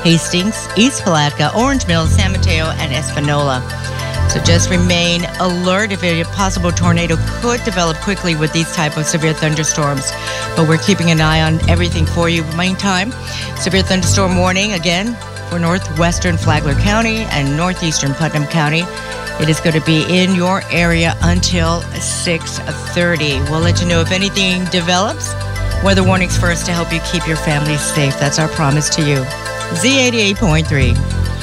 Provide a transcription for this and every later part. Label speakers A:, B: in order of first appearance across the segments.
A: Hastings, East Palatka, Orange Mills, San Mateo, and Espanola. So just remain alert if a possible tornado could develop quickly with these type of severe thunderstorms. But we're keeping an eye on everything for you. Meantime, severe thunderstorm warning again for northwestern Flagler County and northeastern Putnam County. It is going to be in your area until 6:30. We'll let you know if anything develops. Weather warnings first to help you keep your family safe. That's our promise to you. Z88.3.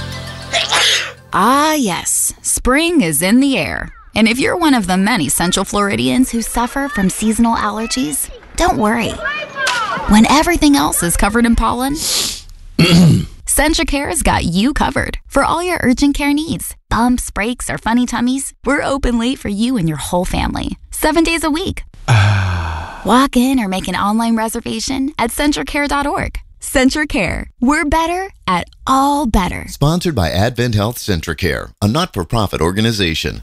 B: Ah, yes. Spring is in the air. And if you're one of the many Central Floridians who suffer from seasonal allergies, don't worry. When everything else is covered in pollen, Centricare has got you covered for all your urgent care needs. Bumps, breaks, or funny tummies, we're open late for you and your whole family, 7 days a week. Walk in or make an online reservation at Centricare.org. Centricare. We're better at all better.
C: Sponsored by Advent Health Centricare, a not-for-profit organization.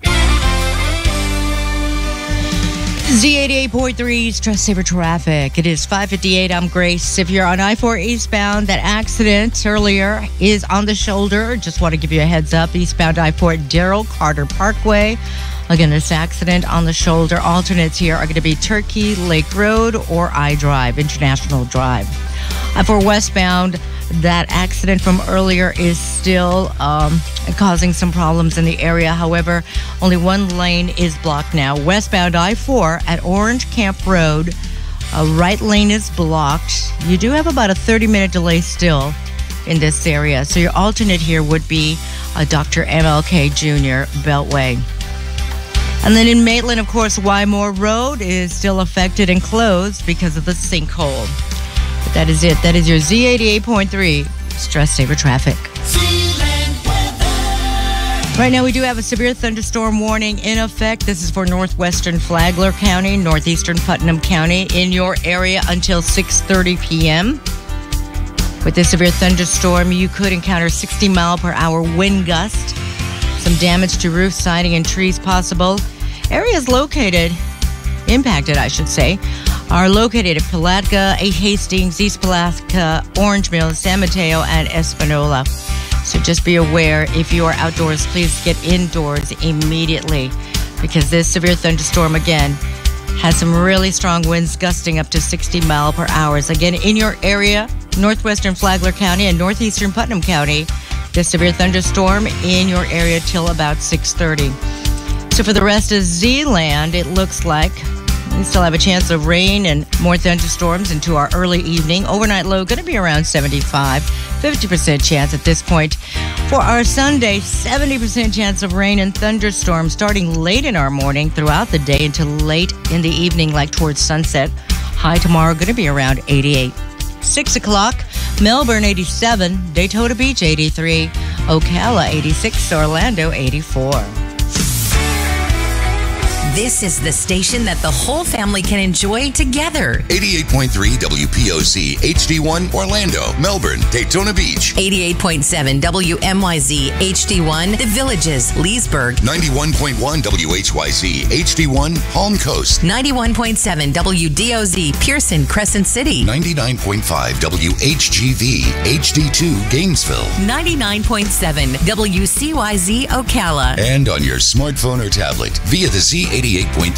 A: Z88.3 Stress Saver Traffic. It is 5:58. I'm Grace. If you're on I-4 eastbound, that accident earlier is on the shoulder. Just want to give you a heads up. Eastbound I-4 at Darrell Carter Parkway. Again, this accident on the shoulder. Alternates here are going to be Turkey Lake Road or I-Drive, International Drive. I-4 westbound, that accident from earlier is still causing some problems in the area. However, only one lane is blocked now. Westbound I-4 at Orange Camp Road, right lane is blocked. You do have about a 30-minute delay still in this area. So your alternate here would be Dr. MLK Jr. Beltway. And then in Maitland, of course, Wymore Road is still affected and closed because of the sinkhole. But that is it. That is your Z88.3 Stress Saver Traffic. Right now, we do have a severe thunderstorm warning in effect. This is for northwestern Flagler County, northeastern Putnam County, in your area until 6:30 p.m. With this severe thunderstorm, you could encounter 60-mile-per-hour wind gust. Some damage to roof, siding, and trees possible. Areas impacted, are located at Palatka, Hastings, East Palatka, Orange Mills, San Mateo, and Espanola. So just be aware, if you are outdoors, please get indoors immediately because this severe thunderstorm, again, has some really strong winds gusting up to 60 miles per hour. Again, in your area, northwestern Flagler County and northeastern Putnam County, the severe thunderstorm in your area till about 6:30. So for the rest of Z-Land, it looks like we still have a chance of rain and more thunderstorms into our early evening. Overnight low going to be around 75, 50% chance at this point. For our Sunday, 70% chance of rain and thunderstorms starting late in our morning throughout the day until late in the evening, like towards sunset. High tomorrow going to be around 88. 6 o'clock, Melbourne 87, Daytona Beach 83, Ocala 86, Orlando 84.
D: This is the station that the whole family can enjoy together.
E: 88.3 WPOC HD1 Orlando, Melbourne, Daytona Beach.
D: 88.7 WMYZ HD1 The Villages, Leesburg.
E: 91.1 WHYZ HD1 Palm Coast.
D: 91.7 WDOZ Pearson, Crescent City.
E: 99.5 WHGV HD2 Gainesville.
D: 99.7 WCYZ Ocala.
E: And on your smartphone or tablet via the Z88.3